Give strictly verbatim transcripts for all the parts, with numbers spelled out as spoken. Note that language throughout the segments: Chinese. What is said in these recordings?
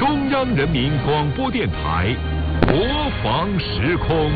中央人民广播电台国防时空，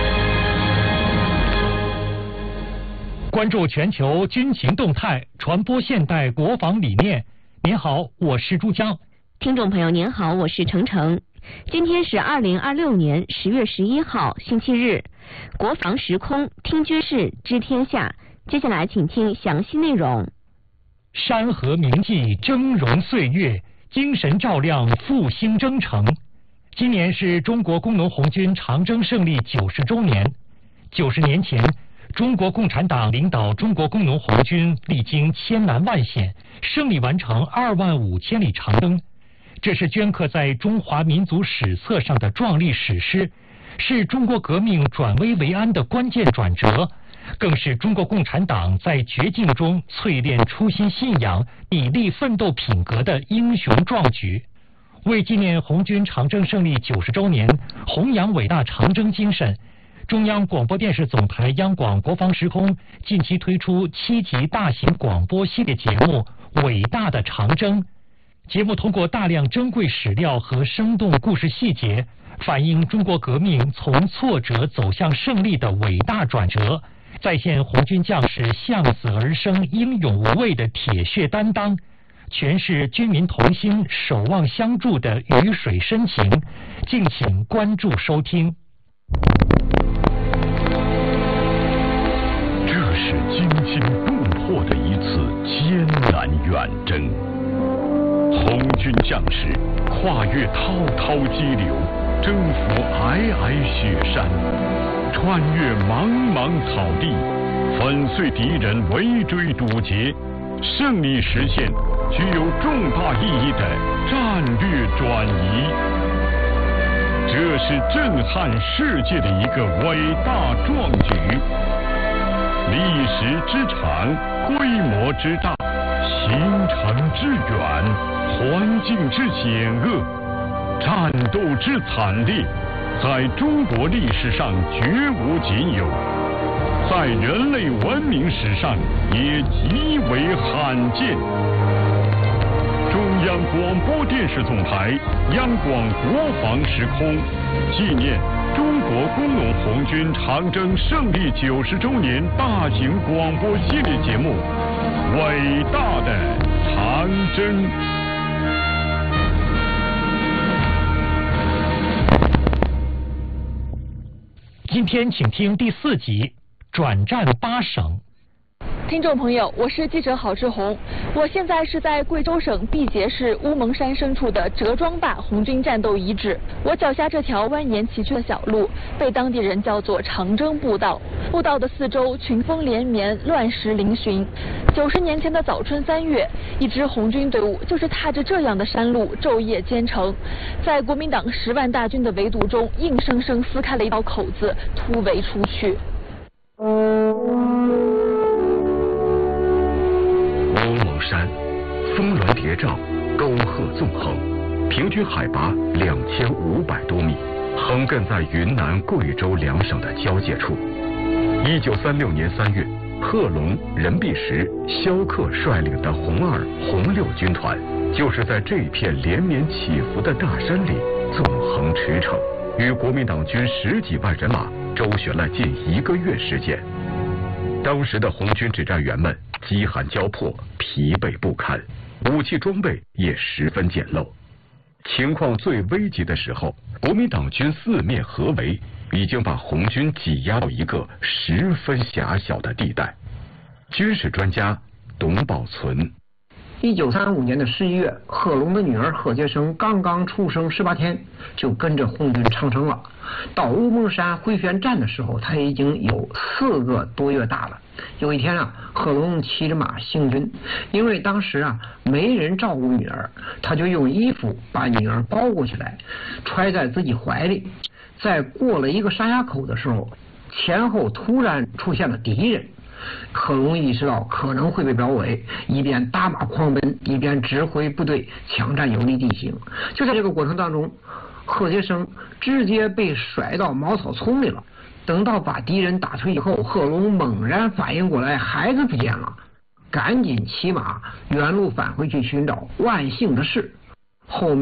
关注全球军情动态，传播现代国防理念。您好，我是朱江。 听众朋友您好，我是程程。今天是二零二六年十月十一号，星期日。国防时空，听军事，知天下。接下来请听详细内容。 山河铭记，峥嵘岁月，精神照亮复兴征程。今年是中国工农红军长征胜利九十周年。九十年前，中国共产党领导中国工农红军历经千难万险，胜利完成二万五千里长征。这是镌刻在中华民族史册上的壮丽史诗，是中国革命转危为安的关键转折，更是中国共产党在绝境中淬炼初心信仰、砥砺奋斗品格的英雄壮举。为纪念红军长征胜利九十周年，弘扬伟大长征精神，中央广播电视总台央广国防时空近期推出七集大型广播系列节目《伟大的长征》。节目通过大量珍贵史料和生动故事细节，反映中国革命从挫折走向胜利的伟大转折，再现红军将士向死而生、英勇无畏的铁血担当，诠释军民同心、守望相助的鱼水深情。敬请关注收听。 这是惊心动魄的一次艰难远征。红军将士跨越滔滔激流，征服皑皑雪山，穿越茫茫草地，粉碎敌人围追堵截，胜利实现具有重大意义的战略转移。这是震撼世界的一个伟大壮举，历史之长，规模之大，行程之远，环境之险恶，战斗之惨烈，在中国历史上绝无仅有，在人类文明史上也极为罕见。中央广播电视总台央广国防时空纪念中国工农红军长征胜利九十周年大型广播系列节目《伟大的长征》。 今天请听第四集，转战八省。 听众朋友，我是记者郝志红，我现在是在贵州省毕节市乌蒙山深处的折庄坝红军战斗遗址。我脚下这条蜿蜒崎岖的小路，被当地人叫做长征步道。步道的四周群峰连绵，乱石嶙峋。九十年前的早春三月，一支红军队伍就是踏着这样的山路，昼夜兼程，在国民党十万大军的围堵中，硬生生撕开了一道口子，突围出去。 乌蒙山，峰峦叠嶂，沟壑纵横，平均海拔两千五百多米，横亘在云南、贵州两省的交界处。一九三六年三月，贺龙、任弼时、萧克率领的红二、红六军团，就是在这片连绵起伏的大山里纵横驰骋，与国民党军十几万人马周旋了近一个月时间。当时的红军指战员们饥寒交迫，疲惫不堪，武器装备也十分简陋。情况最危急的时候，国民党军四面合围，已经把红军挤压到一个十分狭小的地带。军事专家董宝存。 一九三五年的十一月，贺龙的女儿贺杰生刚刚出生十八天，就跟着红军长征了。到乌蒙山回旋站的时候，他已经有四个多月大了。有一天啊，贺龙骑着马行军，因为当时啊没人照顾女儿，他就用衣服把女儿包裹起来，揣在自己怀里。在过了一个山崖口的时候，前后突然出现了敌人。贺龙意识到可能会被包围，一边打马狂奔，一边指挥部队抢占有利地形。就在这个过程当中，贺杰生直接被甩到茅草丛里了。等到把敌人打退以后，贺龙猛然反应过来，孩子不见了，赶紧骑马原路返回去寻找。万幸的是，后面